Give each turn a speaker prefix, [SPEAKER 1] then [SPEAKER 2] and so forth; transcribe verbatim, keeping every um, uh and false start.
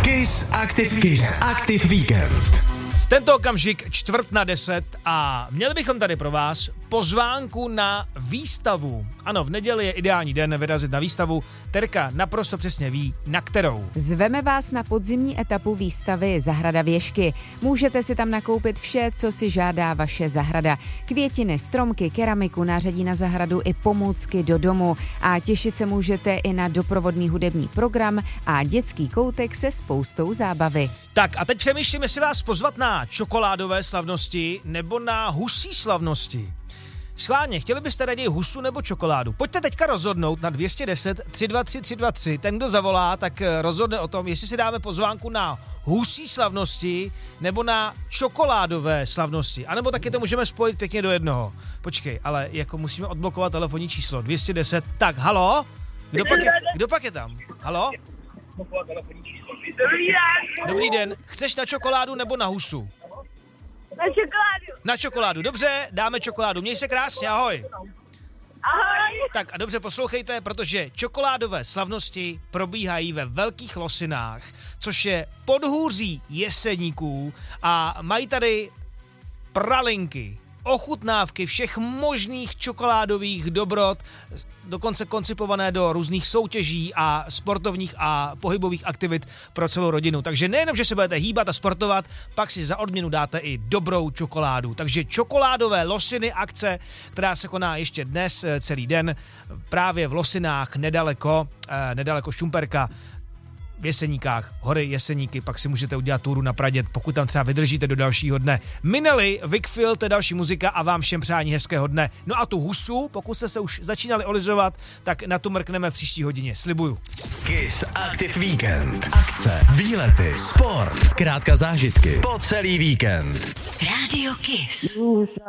[SPEAKER 1] Kiss Active, Kiss Active Weekend.
[SPEAKER 2] V tento okamžik čtvrt na deset a měli bychom tady pro vás pozvánku na výstavu. Ano, v neděli je ideální den vyrazit na výstavu. Terka naprosto přesně ví, na kterou.
[SPEAKER 3] Zveme vás na podzimní etapu výstavy Zahrada Věšky. Můžete si tam nakoupit vše, co si žádá vaše zahrada. Květiny, stromky, keramiku, nářadí na zahradu i pomůcky do domu. A těšit se můžete i na doprovodný hudební program a dětský koutek se spoustou zábavy.
[SPEAKER 2] Tak a teď přemýšlím, jestli vás pozvat na čokoládové slavnosti nebo na husí slavnosti. Schválně, chtěli byste raději husu nebo čokoládu? Pojďte teďka rozhodnout na dvě stě deset tři dva tři tři dva tři. Ten, kdo zavolá, tak rozhodne o tom, jestli si dáme pozvánku na husí slavnosti nebo na čokoládové slavnosti. A nebo taky to můžeme spojit pěkně do jednoho. Počkej, ale jako musíme odblokovat telefonní číslo dvě stě deset. Tak, halo? Kdo pak je, kdo pak je tam? Halo?
[SPEAKER 4] Dobrý den.
[SPEAKER 2] Dobrý den. Chceš na čokoládu nebo na husu?
[SPEAKER 4] Na čokoládu.
[SPEAKER 2] Na čokoládu, dobře, dáme čokoládu. Měj se krásně, ahoj.
[SPEAKER 4] Ahoj.
[SPEAKER 2] Tak a dobře poslouchejte, protože čokoládové slavnosti probíhají ve Velkých Losinách, což je podhůří Jeseníků a mají tady pralinky, ochutnávky všech možných čokoládových dobrot, dokonce koncipované do různých soutěží a sportovních a pohybových aktivit pro celou rodinu. Takže nejenom, že se budete hýbat a sportovat, pak si za odměnu dáte i dobrou čokoládu. Takže čokoládové Losiny akce, která se koná ještě dnes celý den právě v Losinách nedaleko, eh, nedaleko Šumperka, v Jeseníkách, hory Jeseníky, pak si můžete udělat túru na Praděd, pokud tam třeba vydržíte do dalšího dne. Mineli, Wickfield, to je další muzika a vám všem přání hezkého dne. No a tu husu, pokud jste se už začínali olizovat, tak na tu mrkneme v příští hodině, slibuju.
[SPEAKER 1] Kiss Active Weekend. Akce, výlety, sport, zkrátka zážitky po celý víkend.
[SPEAKER 5] Rádio Kiss.